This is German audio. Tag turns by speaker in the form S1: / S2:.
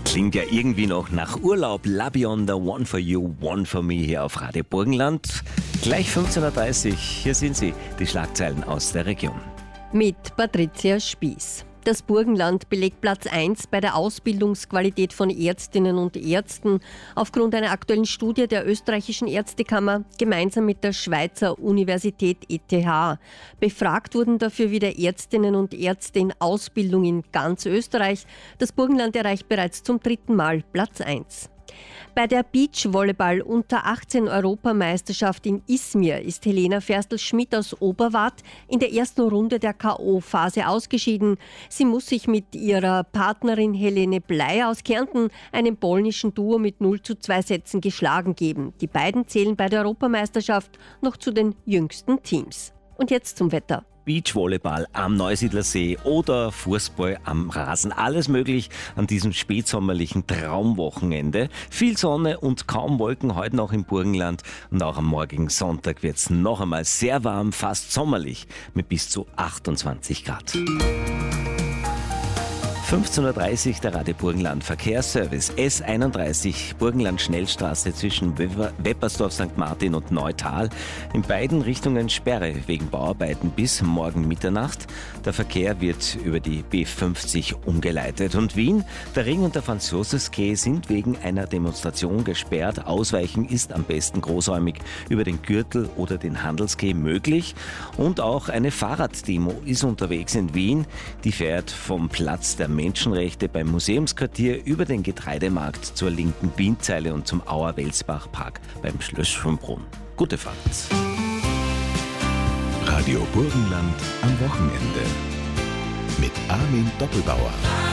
S1: Klingt ja irgendwie noch nach Urlaub. La Bionda, One for You, One for Me hier auf Radio Burgenland. Gleich 15.30 Uhr, hier sind sie, die Schlagzeilen aus der Region.
S2: Mit Patricia Spieß. Das Burgenland belegt Platz 1 bei der Ausbildungsqualität von Ärztinnen und Ärzten aufgrund einer aktuellen Studie der österreichischen Ärztekammer gemeinsam mit der Schweizer Universität ETH. Befragt wurden dafür wieder Ärztinnen und Ärzte in Ausbildung in ganz Österreich. Das Burgenland erreicht bereits zum 3. Mal Platz 1. Bei der Beachvolleyball unter 18 Europameisterschaft in Izmir ist Helena Ferstl-Schmidt aus Oberwart in der ersten Runde der K.O.-Phase ausgeschieden. Sie muss sich mit ihrer Partnerin Helene Bley aus Kärnten einem polnischen Duo mit 0:2 Sätzen geschlagen geben. Die beiden zählen bei der Europameisterschaft noch zu den jüngsten Teams. Und jetzt zum Wetter.
S1: Beachvolleyball am Neusiedlersee oder Fußball am Rasen. Alles möglich an diesem spätsommerlichen Traumwochenende. Viel Sonne und kaum Wolken heute noch im Burgenland. Und auch am morgigen Sonntag wird es noch einmal sehr warm, fast sommerlich mit bis zu 28 Grad. 15.30 Uhr der Radio Burgenland Verkehrsservice. S31 Burgenland Schnellstraße zwischen Weppersdorf, St. Martin und Neutal. In beiden Richtungen Sperre wegen Bauarbeiten bis morgen Mitternacht. Der Verkehr wird über die B50 umgeleitet. Und Wien, der Ring und der Franz-Josefs-Quai sind wegen einer Demonstration gesperrt. Ausweichen ist am besten großräumig über den Gürtel oder den Handelsquai möglich. Und auch eine Fahrraddemo ist unterwegs in Wien. Die fährt vom Platz der Menschenrechte beim Museumsquartier über den Getreidemarkt zur linken Bienzeile und zum Auer-Welsbach-Park beim Schloss Schönbrunn. Gute Fahrt.
S3: Radio Burgenland am Wochenende mit Armin Doppelbauer.